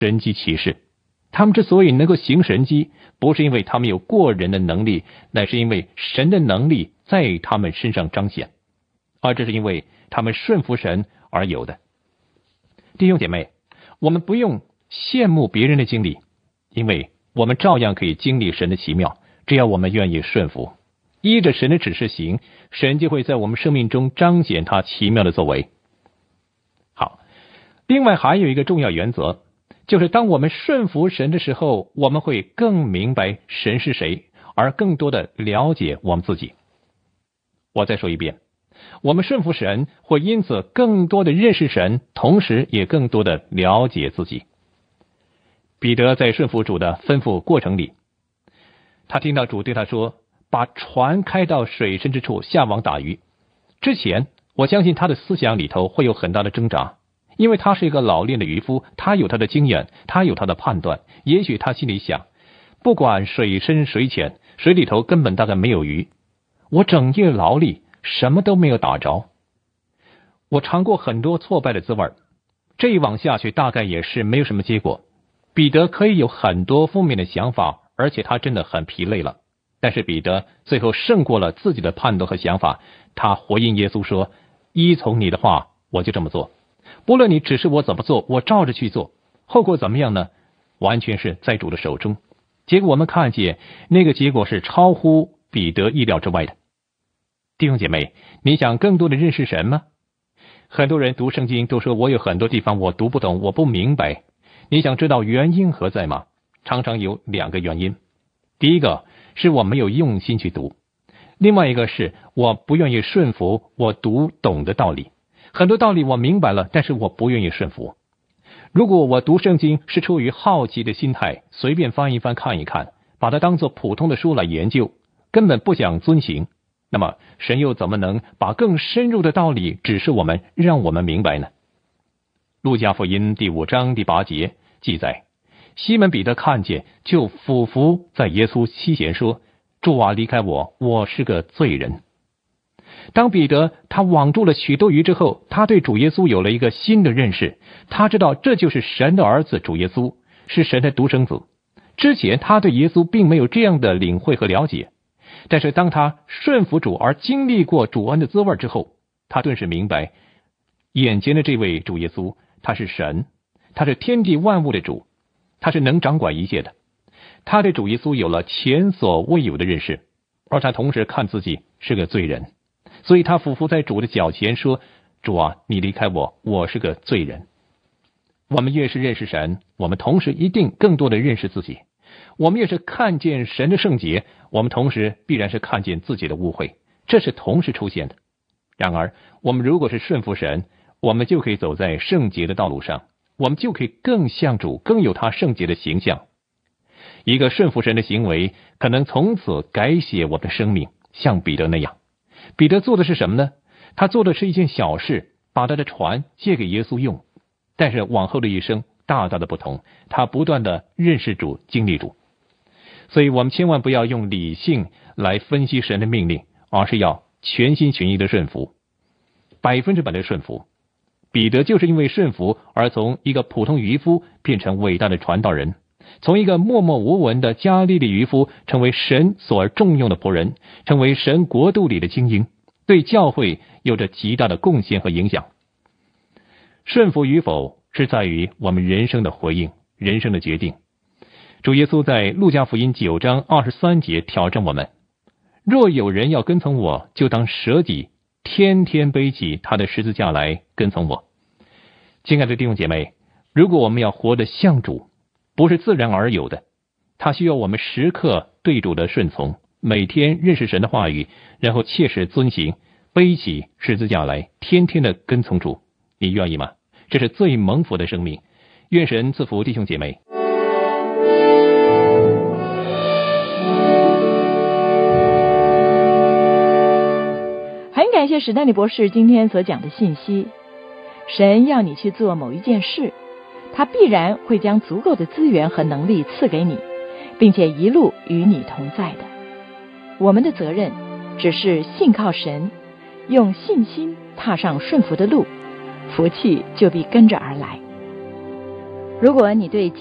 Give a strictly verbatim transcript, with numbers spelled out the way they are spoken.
神迹奇事。他们之所以能够行神迹，不是因为他们有过人的能力，乃是因为神的能力在他们身上彰显，而这是因为他们顺服神而有的。弟兄姐妹，我们不用羡慕别人的经历，因为我们照样可以经历神的奇妙，只要我们愿意顺服，依着神的指示行，神就会在我们生命中彰显他奇妙的作为。好，另外还有一个重要原则，就是当我们顺服神的时候，我们会更明白神是谁，而更多的了解我们自己。我再说一遍，我们顺服神，会因此更多的认识神，同时也更多的了解自己。彼得在顺服主的吩咐过程里，他听到主对他说，把船开到水深之处，下网打鱼。之前我相信他的思想里头会有很大的挣扎，因为他是一个老练的渔夫，他有他的经验，他有他的判断。也许他心里想，不管水深水浅，水里头根本大概没有鱼，我整夜劳力什么都没有打着。我尝过很多挫败的滋味，这一网下去大概也是没有什么结果。彼得可以有很多负面的想法，而且他真的很疲累了，但是彼得最后胜过了自己的判断和想法，他回应耶稣说，依从你的话，我就这么做，不论你指示我怎么做，我照着去做，后果怎么样呢？完全是在主的手中。结果我们看见那个结果是超乎彼得意料之外的。弟兄姐妹，你想更多的认识神吗？很多人读圣经都说，我有很多地方我读不懂，我不明白。你想知道原因何在吗？常常有两个原因。第一个是我没有用心去读，另外一个是我不愿意顺服我读懂的道理。很多道理我明白了，但是我不愿意顺服。如果我读圣经是出于好奇的心态，随便翻一翻看一看，把它当作普通的书来研究，根本不想遵行，那么神又怎么能把更深入的道理指示我们，让我们明白呢？路加福音第五章第八节记载，西门彼得看见，就俯伏在耶稣膝前说，主啊，离开我，我是个罪人。当彼得他网住了许多鱼之后，他对主耶稣有了一个新的认识，他知道这就是神的儿子主耶稣，是神的独生子。之前他对耶稣并没有这样的领会和了解，但是当他顺服主而经历过主恩的滋味之后，他顿时明白，眼前的这位主耶稣，他是神，他是天地万物的主，他是能掌管一切的。他对主耶稣有了前所未有的认识，而他同时看自己是个罪人，所以他俯伏在主的脚前说，主啊，你离开我，我是个罪人。我们越是认识神，我们同时一定更多的认识自己。我们越是看见神的圣洁，我们同时必然是看见自己的污秽，这是同时出现的。然而我们如果是顺服神，我们就可以走在圣洁的道路上，我们就可以更像主，更有他圣洁的形象。一个顺服神的行为可能从此改写我们的生命，像彼得那样。彼得做的是什么呢？他做的是一件小事，把他的船借给耶稣用，但是往后的一生大大的不同，他不断的认识主，经历主。所以我们千万不要用理性来分析神的命令，而是要全心全意的顺服，百分之百的顺服。彼得就是因为顺服而从一个普通渔夫变成伟大的传道人，从一个默默无闻的加利利渔夫成为神所重用的仆人，成为神国度里的精英，对教会有着极大的贡献和影响。顺服与否是在于我们人生的回应，人生的决定。主耶稣在路加福音九章二十三节挑战我们，若有人要跟从我，就当舍己，天天背起他的十字架来跟从我。亲爱的弟兄姐妹，如果我们要活得像主，不是自然而有的，他需要我们时刻对主的顺从，每天认识神的话语，然后切实遵行，背起十字架来，天天的跟从主。你愿意吗？这是最蒙福的生命。愿神赐福弟兄姐妹。 很感谢史丹利博士今天所讲的信息。神要你去做某一件事，他必然会将足够的资源和能力赐给你，并且一路与你同在的。我们的责任只是信靠神，用信心踏上顺服的路，福气就必跟着而来。 如果你对